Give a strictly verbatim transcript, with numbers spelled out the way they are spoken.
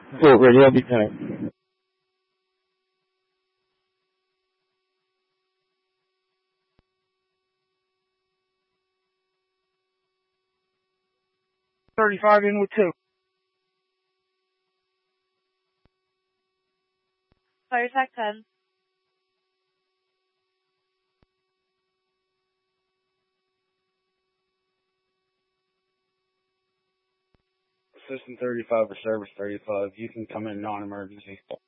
Fort Ready, I'll be back. thirty-five in with two. Fire attack ten. Assistant thirty-five or Service thirty-five, you can come in non-emergency.